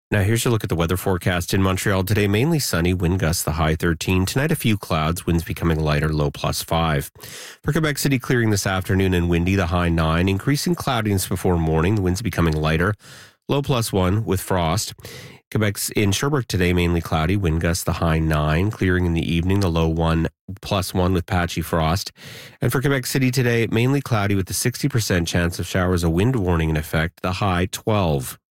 Now, here's your look at the weather forecast in Montreal today. Mainly sunny, wind gusts, the high 13. Tonight, a few clouds, winds becoming lighter, low +5. For Quebec City, clearing this afternoon and windy, the high 9. Increasing cloudiness before morning, the winds becoming lighter, low +1 with frost. Quebec's in Sherbrooke today, mainly cloudy, wind gusts, the high 9. Clearing in the evening, the low 1 +1 with patchy frost. And for Quebec City today, mainly cloudy with a 60% chance of showers, a wind warning in effect, the high 12.